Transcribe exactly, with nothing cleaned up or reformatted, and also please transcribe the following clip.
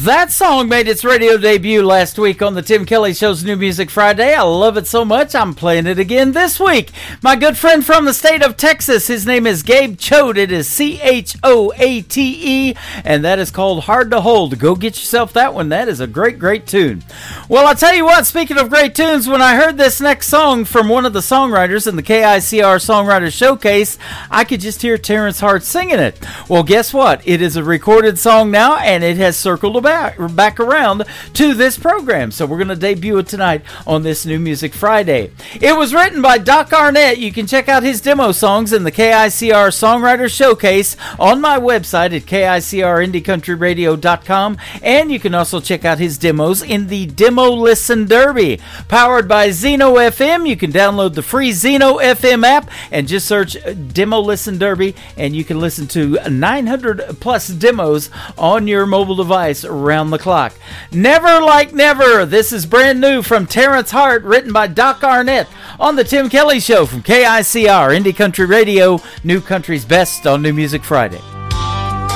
That song made its radio debut last week on the Tim Kelly Show's New Music Friday. I love it so much, I'm playing it again this week. My good friend from the state of Texas, his name is Gabe Choate. It is C H O A T E, and that is called Hard to Hold. Go get yourself that one. That is a great, great tune. Well, I'll tell you what, speaking of great tunes, when I heard this next song from one of the songwriters in the K I C R Songwriter Showcase, I could just hear Terrence Hart singing it. Well, guess what? It is a recorded song now, and it has circled back, back around to this program. So we're going to debut it tonight on this New Music Friday. It was written by Doc Arnett. You can check out his demo songs in the K I C R Songwriter Showcase on my website at K I C R indie country radio dot com, and you can also check out his demos in the Demo Listen Derby. Powered by Zeno F M, you can download the free Zeno F M app and just search Demo Listen Derby, and you can listen to nine hundred plus demos on your mobile device around the clock. Never Like Never. This is brand new from Terrence Hart, written by Doc Arnett on the Tim Kelly Show from K I C R Indie Country Radio, New Country's Best on New Music Friday.